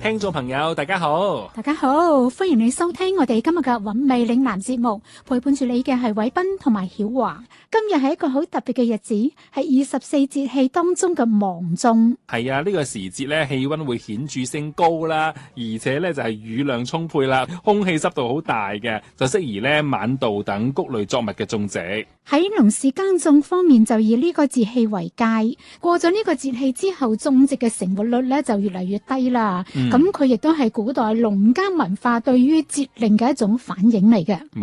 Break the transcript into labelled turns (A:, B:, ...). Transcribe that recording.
A: 聽眾朋友大家好，
B: 大家好，歡迎你收聽我哋今日嘅韻味嶺南節目，陪伴住你嘅係偉斌同埋曉華。今日係一個好特別嘅日子，係24節氣當中嘅芒種。
A: 係啊，呢個時節咧氣溫會顯著升高啦，而且咧就係雨量充沛啦，空氣濕度好大嘅，就適宜咧晚稻等穀類作物嘅種植。
B: 喺農事耕種方面就以呢個節氣為佳，過咗呢個節氣之後，種植嘅成活率咧就越嚟越低啦。咁佢亦都係古代農耕文化對於節令嘅一種反映嚟嘅。